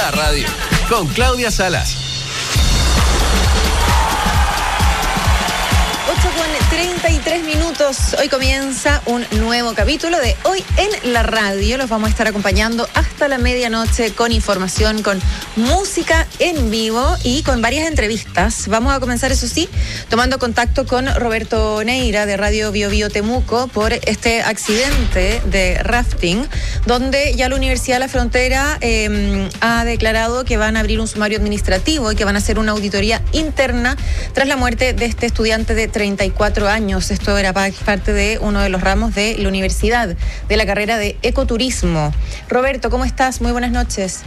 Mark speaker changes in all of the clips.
Speaker 1: la radio, con Claudia Salas.
Speaker 2: 8:33. Hoy comienza un nuevo capítulo de Hoy en la Radio. Los vamos a estar acompañando hasta la medianoche con información, con música en vivo y con varias entrevistas. Vamos a comenzar, eso sí, tomando contacto con Roberto Neira de Radio Bio Bio Temuco por este accidente de rafting, donde ya la Universidad de la Frontera ha declarado que van a abrir un sumario administrativo y que van a hacer una auditoría interna tras la muerte de este estudiante de 34 años. Esto era parte de uno de los ramos de la universidad, de la carrera de ecoturismo. Roberto, ¿cómo estás? Muy buenas noches.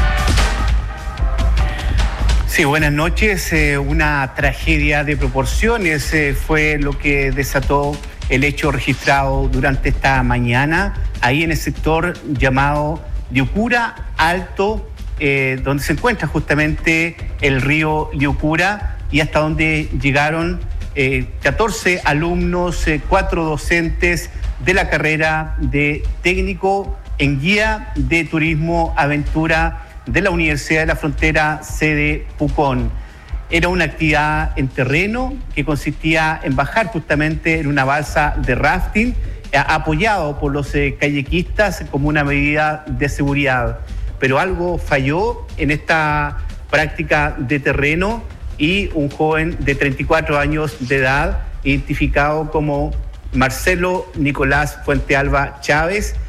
Speaker 3: Sí, buenas noches. Una tragedia de proporciones fue lo que desató el hecho registrado durante esta mañana, ahí en el sector llamado Liucura Alto, donde se encuentra justamente el río Liucura y hasta donde llegaron 14 alumnos, 4 docentes de la carrera de técnico en guía de turismo aventura de la Universidad de la Frontera, sede Pucón. Era una actividad en terreno que consistía en bajar justamente en una balsa de rafting, apoyado por los kayakistas como una medida de seguridad. Pero algo falló en esta práctica de terreno y un joven de 34 años de edad, identificado como Marcelo Nicolás Fuentealba Chávez,